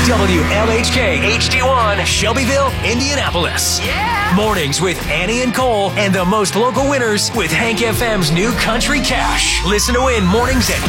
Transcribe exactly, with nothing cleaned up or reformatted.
W L H K H D one, Shelbyville, Indianapolis. Yeah! Mornings with Annie and Cole and the most local winners with Hank F M's new Country Cash. Listen to win mornings at